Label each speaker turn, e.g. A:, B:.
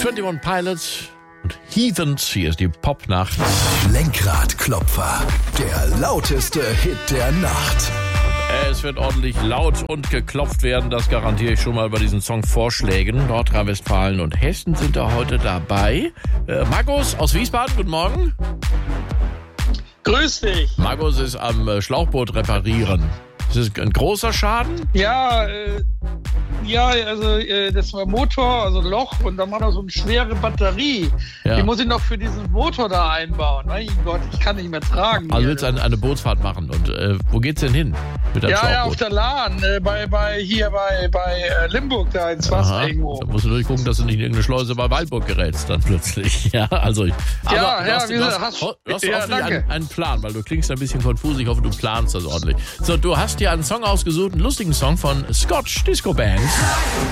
A: 21 Pilots und Heathens. Hier ist die Popnacht.
B: Lenkradklopfer, der lauteste Hit der Nacht.
A: Es wird ordentlich laut und geklopft werden, das garantiere ich schon mal bei diesen Songvorschlägen. Nordrhein-Westfalen und Hessen sind da heute dabei. Markus aus Wiesbaden, guten Morgen.
C: Grüß dich.
A: Markus ist am Schlauchboot reparieren. Ist das ein großer Schaden?
C: Das war Motor, also Loch, und dann war da so eine schwere Batterie.
A: Ja.
C: Die muss ich noch für diesen Motor da einbauen. Mein Gott, ich kann nicht mehr tragen.
A: Also willst du eine Bootsfahrt machen. Und wo geht's denn hin mit deinem Schlauchboot?
C: Ja, auf der Lahn, bei Limburg da ins Wasser irgendwo.
A: Da musst du durchgucken, dass du nicht in irgendeine Schleuse bei Waldburg gerätst dann plötzlich. Ja, also. Du hast einen Plan, weil du klingst ein bisschen konfus. Ich hoffe, du planst das ordentlich. So, du hast dir einen Song ausgesucht, einen lustigen Song von Scotch Disco Band.